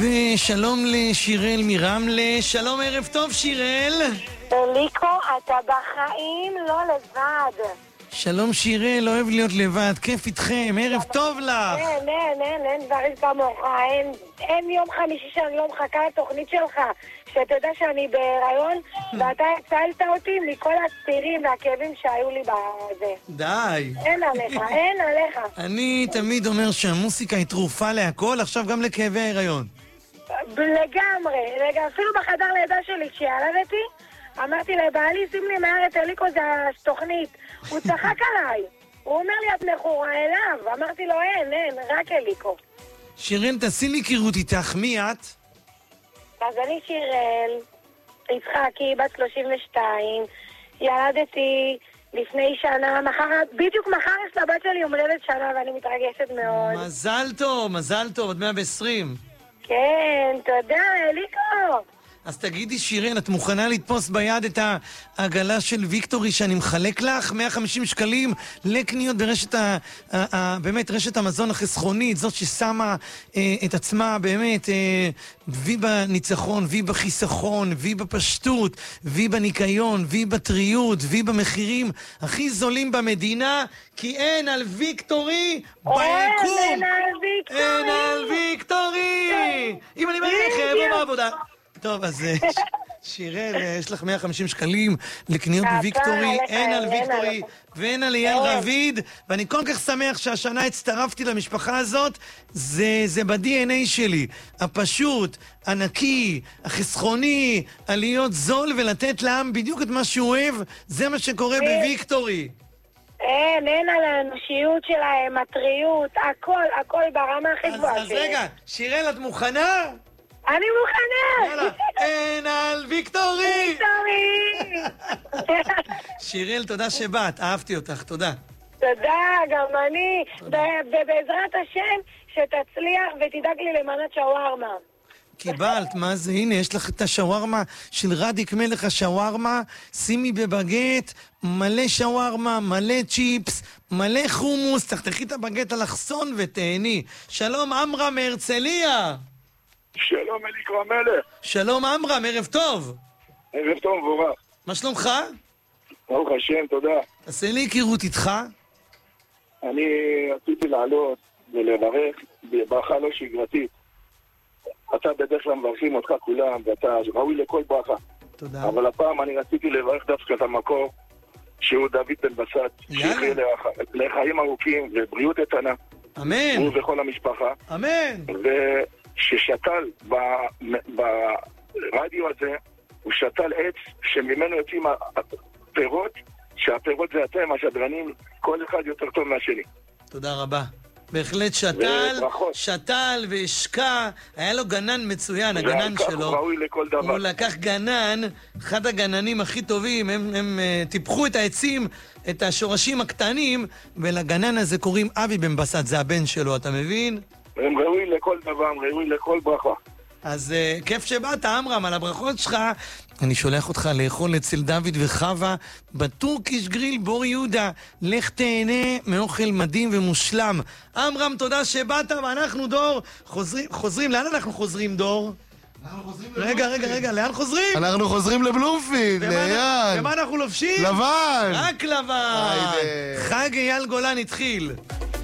ושלום לשירל מרמלה. שלום, ערב טוב שירל. אליקו, אתה בחיים לא לבד. שלום שירל, אוהב להיות לבד, כיף איתכם, ערב טוב לך. אין דברים כמוך, אין יום חמישי שאני לא מחכה לתוכנית שלך. שתדע שאני בהיריון ואתה הצלת אותי מכל הצירים והכאבים שהיו לי בזה. די. אין עליך. אני תמיד אומר שהמוסיקה היא תרופה להכל, עכשיו גם לכאבי ההיריון. לגמרי, אפילו בחדר לידה שלי כשילדתי, אמרתי לבעלי, שים לי מהר את אליקו, זה התוכנית. הוא צחק עליי. הוא אומר לי, את מכורה אליו. אמרתי לו, אין, רק אליקו. שירל, תעשי לי היכרות איתך, מי את? אז אני שירל, יצחקי, בת 32, ילדתי לפני שנה, בדיוק מחר יש לבת שלי יום הולדת שנה ואני מתרגשת מאוד. מזל טוב, עד 120. כן, תודה, אליקו. אז תגידי שירל, את מוכנה לתפוס ביד את העגלה של ויקטורי שאני מחלק לך? 150 שקלים לקניות ברשת באמת רשת המזון החסכונית, זאת ששמה את עצמה באמת וי בניצחון, וי בחיסכון, וי בפשטות, וי בניקיון, וי בטריות, וי במחירים הכי זולים במדינה, כי אין על ויקטורי ביקום. אין על ויקטורי. אם אני ברכב או בעבודה. טוב, אז שירל, יש לך 150 שקלים לקניות בוויקטורי, אין על ויקטורי ואין על אייל רביד, ואני כל כך שמח שהשנה הצטרפתי למשפחה הזאת, זה ב-DNA שלי, הפשוט, הנקי, החסכוני, להיות זול ולתת לעם בדיוק את מה שהוא אוהב, זה מה שקורה בוויקטורי. אין על האנושיות שלהם, הטריות, הכל ברמה הכי גבוהה. אז רגע, שירל, את מוכנה? אני מוכנה! יאללה, אין על ויקטורי! ויקטורי! שירל, תודה שבאת, אהבתי אותך, תודה. תודה, גם אני. ובעזרת השם, שתצליח ותדאג לי למנת שווארמה. קיבלת, מה זה? הנה, יש לך את השווארמה של רדיק מלך השווארמה, שימי בבגט, מלא שווארמה, מלא צ'יפס, מלא חומוס, תחתכי את הבגט אלכסון ותהני. שלום, עמרם מהרצליה. שלום אליקו המלך. שלום עמרם, ערב טוב. ערב טוב מבורך. מה שלומך? ברוך השם, תודה. תעשה לי היכרות איתך. אני רציתי לעלות ולברך בברכה לא שגרתית. אתה בדרך כלל מברכים אותך כולם ואתה ראוי לכל ברכה. תודה. אבל הפעם אני רציתי לברך דווקא את המקור שהוא דוד בן בסט. שיחיה לחיים ארוכים ובריאות איתנה. אמן. הוא וכל המשפחה. אמן. ששתל ברדיו הזה, הוא שתל עץ שממנו יוצאים הפירות, שהפירות זה אתם, השדרנים, כל אחד יותר טוב מהשני. תודה רבה. בהחלט שתל והשקע, היה לו גנן מצוין, הגנן שלו. הוא ראוי לכל דבר. הוא לקח גנן, אחד הגננים הכי טובים, הם טיפחו את העצים, את השורשים הקטנים, ולגנן הזה קוראים אבי בן בסט, זה הבן שלו, אתה מבין? הם ראוי לכל דבר, הם ראוי לכל ברכה. אז כיף שבאת, עמרם, על הברכות שלך. אני שולח אותך לאכול אצל דוד וחווה בטורקיש גריל בור יהודה. לך תהנה מאוכל מדהים ומושלם. עמרם, תודה שבאת, ואנחנו דור חוזרים. לאן אנחנו חוזרים, דור? רגע, לאן חוזרים? אנחנו חוזרים לבלומפילד, לאייל. ומה אנחנו לובשים? לבן. רק לבן. חג אייל גולן התחיל.